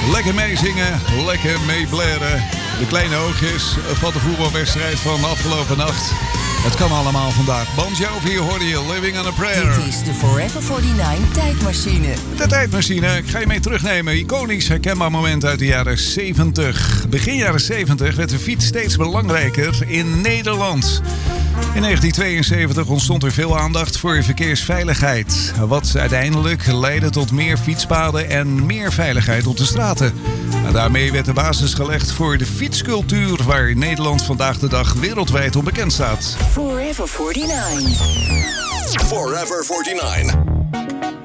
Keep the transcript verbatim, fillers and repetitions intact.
Lekker meezingen, lekker meeblaren. De kleine oogjes van de voetbalwedstrijd van de afgelopen nacht. Het kan allemaal vandaag. Bon Jovi hoorde je Living on a Prayer. Dit is de Forever negenenveertig tijdmachine. De tijdmachine, ik ga je mee terugnemen. Iconisch herkenbaar moment uit de jaren zeventig. Begin jaren zeventig werd de fiets steeds belangrijker in Nederland. In negentien tweeënzeventig ontstond er veel aandacht voor verkeersveiligheid. Wat uiteindelijk leidde tot meer fietspaden en meer veiligheid op de straten. En daarmee werd de basis gelegd voor de fietscultuur waar Nederland vandaag de dag wereldwijd om bekend staat. Forever negenenveertig. Forever negenenveertig.